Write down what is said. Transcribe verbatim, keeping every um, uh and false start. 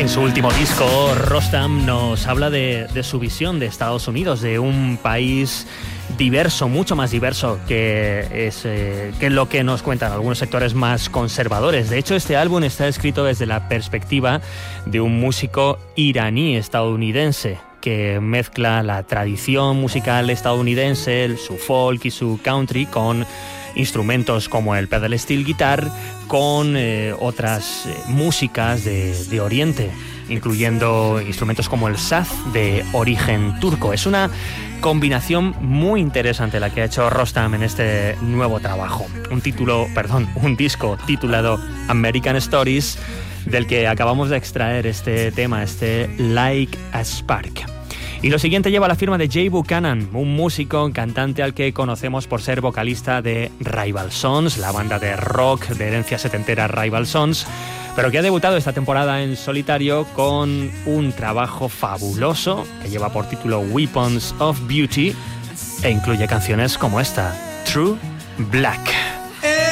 En su último disco, Rostam nos habla de, de su visión de Estados Unidos, de un país diverso, mucho más diverso que, es, eh, que lo que nos cuentan algunos sectores más conservadores. De hecho, este álbum está escrito desde la perspectiva de un músico iraní estadounidense que mezcla la tradición musical estadounidense, su folk y su country, con instrumentos como el pedal steel guitar, con eh, otras eh, músicas de, de Oriente, incluyendo instrumentos como el saz de origen turco. Es una combinación muy interesante la que ha hecho Rostam en este nuevo trabajo. Un título, perdón, un disco titulado American Stories, del que acabamos de extraer este tema, este Like a Spark. Y lo siguiente lleva la firma de Jay Buchanan, un músico, cantante al que conocemos por ser vocalista de Rival Sons, la banda de rock de herencia setentera Rival Sons, pero que ha debutado esta temporada en solitario con un trabajo fabuloso que lleva por título Weapons of Beauty e incluye canciones como esta, True Black.